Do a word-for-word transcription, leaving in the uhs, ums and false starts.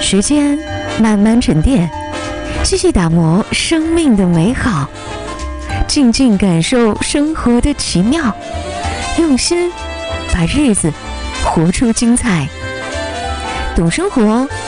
时间慢慢沉淀，细细打磨生命的美好，静静感受生活的奇妙，用心把日子活出精彩。懂生活，